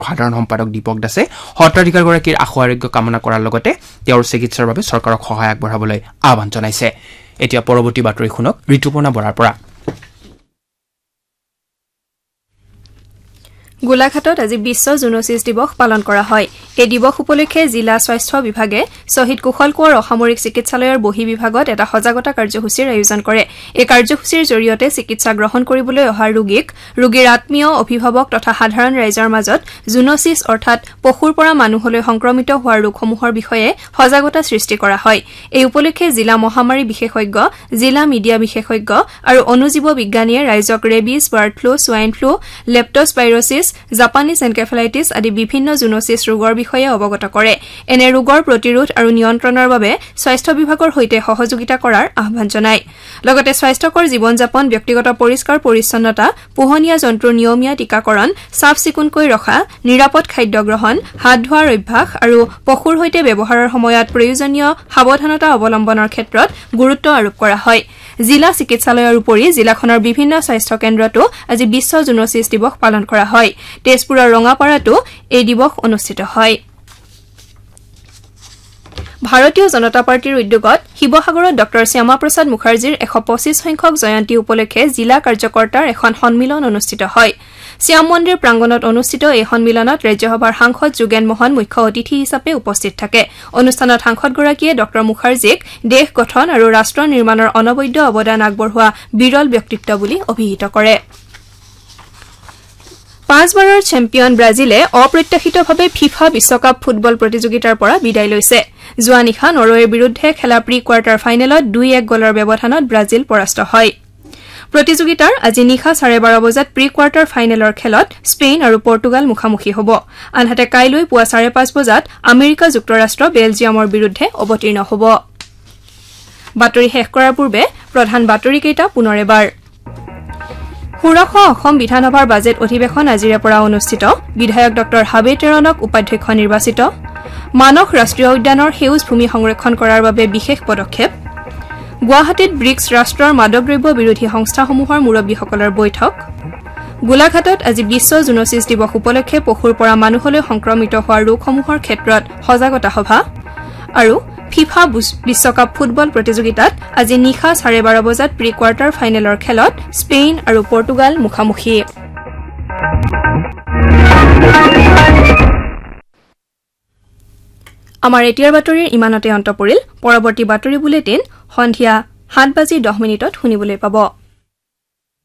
সাধাৰণ সম্পাদক দীপক দাসে হত্যাধিকাৰীগৰাকীৰ আশু আৰোগ্য কামনা কৰাৰ লগতে তেওঁৰ চিকিৎসাৰ বাবে চৰকাৰক সহায় আগবঢ়াবলৈ আহ্বান জনাইছে এতিয়া পৰৱৰ্তী বাতৰি শুনক ঋতুপৰ্ণা বৰাৰ পৰা গোলাঘাটত আজি বিশ্ব জুনোচিছ দিৱস পালন কৰা হয় এই দিৱস উপলক্ষে জিলা স্বাস্থ্য বিভাগে শহীদ কুশল কোঁৱৰ অসামৰিক চিকিৎসালয়ৰ বহি বিভাগত এটা সজাগতা কাৰ্যসূচীৰ আয়োজন কৰে এই কাৰ্যসূচীৰ জৰিয়তে চিকিৎসা গ্ৰহণ কৰিবলৈ অহা ৰোগীৰ আত্মীয় অভিভাৱক তথা সাধাৰণ ৰাইজৰ মাজত জুনোচিছ অৰ্থাৎ পশুৰ পৰা মানুহলৈ সংক্ৰমিত হোৱাৰ ৰোগসমূহৰ বিষয়ে সজাগতা সৃষ্টি কৰা হয় এই উপলক্ষে জিলা মহামাৰী বিশেষজ্ঞ জিলা মিডিয়া বিশেষজ্ঞ আৰু অনুজীৱ বিজ্ঞানীয়ে ৰাইজক rabies bird flu swine flu লেপ্টস্পাইৰচিছ Japanese encephalitis আদি বিভিন্ন জুনোচিছ ৰোগৰ বিষয়ে অৱগত কৰে এনে ৰোগৰ প্ৰতিৰোধ আৰু নিয়ন্ত্ৰণৰ বাবে স্বাস্থ্য বিভাগৰ সৈতে সহযোগিতা কৰাৰ আহ্বান জনায় লগতে স্বাস্থ্যকৰ জীৱন যাপন ব্যক্তিগত পৰিষ্কাৰ পৰিচ্ছন্নতা পোহনীয়া জন্তুৰ নিয়মীয়া টীকাকৰণ চাফ চিকুণকৈ ৰখা নিৰাপদ খাদ্য গ্ৰহণ হাত ধোৱাৰ অভ্যাস আৰু পশুৰ সৈতে ব্যৱহাৰৰ সময়ত প্ৰয়োজনীয় সাৱধানতা অৱলম্বনৰ ক্ষেত্ৰত গুৰুত্ব আৰোপ কৰা হয় জিলা চিকিৎসালয়ৰ উপৰি জিলাখনৰ বিভিন্ন স্বাস্থ্য কেন্দ্ৰতো আজি বিশ্ব জুনোচিছ দিৱস পালন কৰা হয় তেজপুৰৰ ৰঙাপাৰাতো এই দিৱস অনুষ্ঠিত হয় ভাৰতীয় জনতা পাৰ্টিৰ উদ্যোগত শিৱসাগৰত ডক্টৰ শ্যামা প্ৰসাদ মুখাৰ্জীৰ 125 সংখ্যক জয়ন্তী উপলক্ষে জিলা কাৰ্যকৰ্তাৰ এখন সন্মিলন অনুষ্ঠিত হয় শ্যাম মন্দিৰ প্ৰাংগণত অনুষ্ঠিত এই সন্মিলনত ৰাজ্যসভাৰ সাংসদ যোগেন মোহন মুখ্য অতিথি হিচাপে উপস্থিত থাকে অনুষ্ঠানত সাংসদগৰাকীয়ে ডক্টৰ মুখাৰ্জীক দেশ গঠন আৰু ৰাষ্ট্ৰ নিৰ্মাণৰ অনবদ্য অৱদান আগবঢ়োৱা বিৰল ব্যক্তিত্ব বুলি অভিহিত কৰে 5 বাৰৰ চেম্পিয়ন ব্ৰাজিলে অপ্ৰত্যাশিতভাৱে ফিফা বিশ্বকাপ ফুটবল প্ৰতিযোগিতাৰ পৰা বিদায় লৈছে যোৱা নিশা নৰৱেৰ বিৰুদ্ধে খেলা প্ৰি কোৱাৰ্টাৰ ফাইনেলত 2-1 গলৰ ব্যৱধানত ব্ৰাজিল পৰাস্ত হয় প্ৰতিযোগিতাৰ আজি নিশা 12:30 বজাত প্ৰি কোৱাৰ্টাৰ ফাইনেলৰ খেলত স্পেইন আৰু পৰ্তুগাল মুখামুখি হ'ব আনহাতে কাইলৈ পুৱা 5:30 বজাত আমেৰিকা যুক্তৰাষ্ট্ৰ বেলজিয়ামৰ বিৰুদ্ধে অৱতীৰ্ণ হ'ব বাতৰি শেষ কৰাৰ পূৰ্বে প্ৰধান বাতৰিকেইটা পুনৰ এবাৰ ষোড়শ অসম বিধানসভাৰ বাজেট অধিৱেশন আজিৰে পৰা অনুষ্ঠিত বিধায়ক ডক্টৰ হাবে তেৰণক উপাধ্যক্ষ নিৰ্বাচিত মানস ৰাষ্ট্ৰীয় উদ্যানৰ সেউজ ভূমি সংৰক্ষণ কৰাৰ বাবে বিশেষ পদক্ষেপ গুৱাহাটীত ব্ৰিক্স ৰাষ্ট্ৰৰ মাদকদ্ৰব্য বিৰোধী সংস্থাসমূহৰ মুৰব্বীসকলৰ বৈঠক গোলাঘাটত আজি বিশ্ব জুনোচিছ দিৱস উপলক্ষে পশুৰ পৰা মানুহলৈ সংক্ৰমিত হোৱা ৰোগসমূহৰ ক্ষেত্ৰত সজাগতা সভা আৰু ফিফা বিশ্বকাপ ফুটবল প্ৰতিযোগিতাত আজি নিশা 12:30 বজাত প্ৰি কোৱাৰ্টাৰ ফাইনেলৰ খেলত স্পেইন আৰু পৰ্তুগাল মুখামুখি আমাৰ এতিয়াৰ বাতৰিৰ ইমানতে অন্ত পৰিল পৰৱৰ্তী বাতৰি বুলেটিন সন্ধিয়া 7:10 শুনিবলৈ পাব